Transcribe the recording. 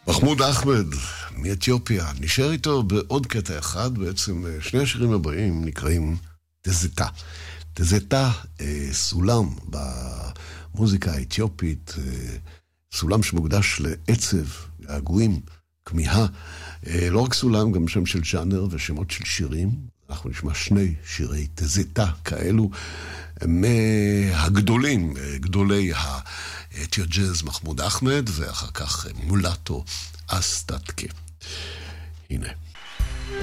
מחמוד אחמד מאתיופיה, נשאר איתו בעוד קטע אחד, בעצם שני השירים הבאים נקראים תזתה. תזתה, סולם במוזיקה האתיופית, סולם שמוקדש לעצב, געגועים, כמיהה, לא רק סולם, גם שם של ז'אנר ושמות של שירים. אנחנו נשמע שני שירי תזתה כאלו, מהגדולים, גדולי האתיו ג'אז מחמוד אחמד, ואחר כך מולטו אסטטקה. הנה.